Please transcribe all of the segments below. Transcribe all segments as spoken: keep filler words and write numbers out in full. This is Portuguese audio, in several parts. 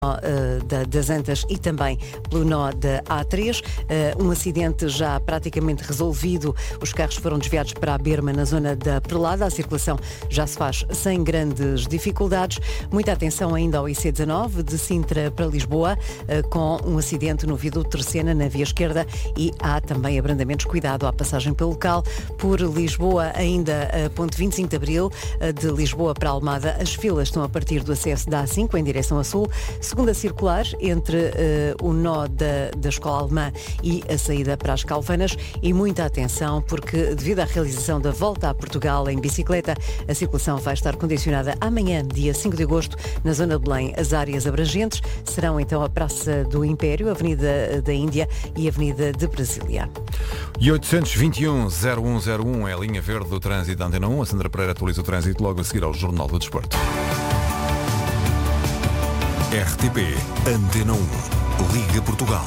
Uh, da, das Antas e também pelo nó da A três. Uh, um acidente já praticamente resolvido. Os carros foram desviados para a berma na zona da Prelada. A circulação já se faz sem grandes dificuldades. Muita atenção ainda ao I C dezanove de Sintra para Lisboa, uh, com um acidente no viaduto Terceira na via esquerda e há também abrandamentos. Cuidado à passagem pelo local. Por Lisboa, ainda a ponte vinte e cinco de Abril, uh, de Lisboa para Almada, as filas estão a partir do acesso da A cinco em direção a sul. Segunda circular entre uh, o nó da, da Escola Alemã e a saída para as Calvanas, e muita atenção porque devido à realização da Volta a Portugal em bicicleta, a circulação vai estar condicionada amanhã, dia cinco de agosto, na zona de Belém. As áreas abrangentes serão então a Praça do Império, a Avenida da Índia e a Avenida de Brasília. E oitocentos e vinte e um, zero um zero um é a linha verde do trânsito da Antena um. A Sandra Pereira atualiza o trânsito logo a seguir ao Jornal do Desporto. R T P Antena um, Liga Portugal.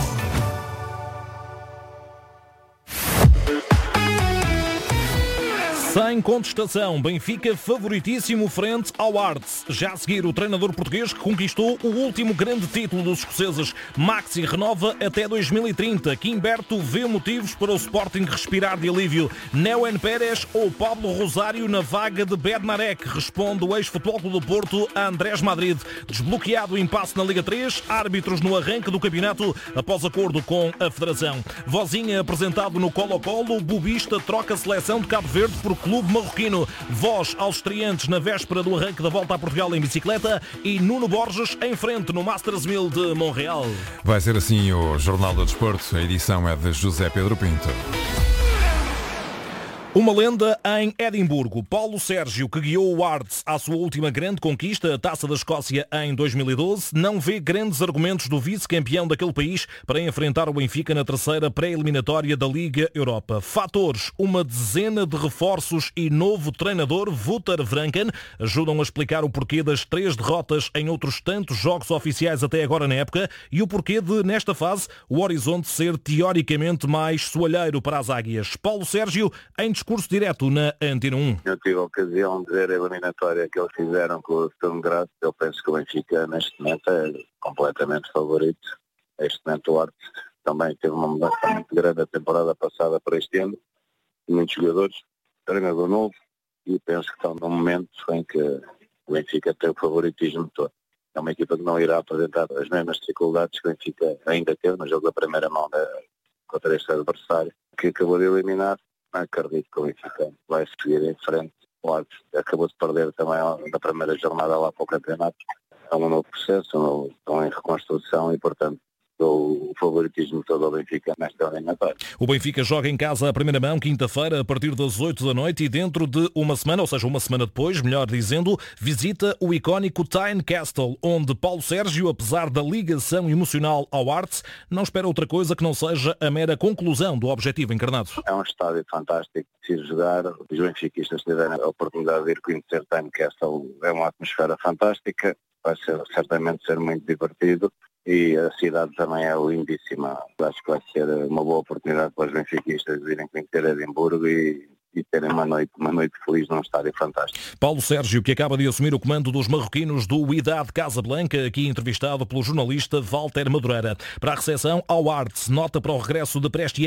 Sem contestação, Benfica favoritíssimo frente ao Arts. Já a seguir, o treinador português que conquistou o último grande título dos escoceses. Maxi renova até dois mil e trinta. Quimberto vê motivos para o Sporting respirar de alívio. Neuen Pérez ou Pablo Rosário na vaga de Bednarek? Responde o ex-Futebol Clube do Porto a Andrés Madrid. Desbloqueado o impasse na Liga três, árbitros no arranque do campeonato após acordo com a Federação. Vozinha apresentado no Colo-Colo, Bobista troca a seleção de Cabo Verde por Clube Marroquino. Voz aos estreantes na véspera do arranque da Volta a Portugal em bicicleta e Nuno Borges em frente no Masters mil de Montreal. Vai ser assim o Jornal do Desporto. A edição é de José Pedro Pinto. Uma lenda em Edimburgo. Paulo Sérgio, que guiou o Arts à sua última grande conquista, a Taça da Escócia em dois mil e doze, não vê grandes argumentos do vice-campeão daquele país para enfrentar o Benfica na terceira pré-eliminatória da Liga Europa. Fatores: uma dezena de reforços e novo treinador, Wouter Vranken, ajudam a explicar o porquê das três derrotas em outros tantos jogos oficiais até agora na época e o porquê de, nesta fase, o horizonte ser teoricamente mais soalheiro para as águias. Paulo Sérgio, em discurso direto na Antena um. Eu tive a ocasião de ver a eliminatória que eles fizeram com o Sturm Graz. Eu penso que o Benfica neste momento é completamente favorito. Neste momento o Arts também teve uma mudança muito grande a temporada passada para este ano. Muitos jogadores, treinador novo, e penso que estão num momento em que o Benfica tem o favoritismo todo. É uma equipa que não irá apresentar as mesmas dificuldades que o Benfica ainda teve no jogo da primeira mão da, contra este adversário, que acabou de eliminar. Acredito que o Benfica vai seguir em frente. O Arts acabou de perder também na primeira jornada lá para o campeonato. É um novo processo, um novo, estão em reconstrução e, portanto, o favoritismo todo ao Benfica nesta eliminatória. O Benfica joga em casa à primeira mão, quinta-feira, a partir das oito da noite, e dentro de uma semana, ou seja, uma semana depois, melhor dizendo, visita o icónico Tynecastle, onde Paulo Sérgio, apesar da ligação emocional ao Arts, não espera outra coisa que não seja a mera conclusão do objetivo encarnado. É um estádio fantástico de se jogar. Os benfiquistas tiverem a oportunidade de ir conhecer Tynecastle, é uma atmosfera fantástica, vai ser, certamente ser muito divertido. E a cidade também é lindíssima. Acho que vai ser uma boa oportunidade para os benfiquistas virem conhecer Edimburgo e, e terem uma noite, uma noite feliz num estádio fantástico. Paulo Sérgio, que acaba de assumir o comando dos marroquinos do Wydad Casablanca, aqui entrevistado pelo jornalista Walter Madureira. Para a recepção ao Arts, nota para o regresso de Presti